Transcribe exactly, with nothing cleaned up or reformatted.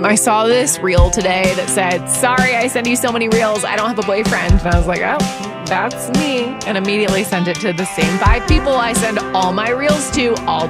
I saw this reel today that said, sorry, I send you so many reels. I don't have a boyfriend. And I was like, oh, that's me. And immediately sent it to the same five people I send all my reels to all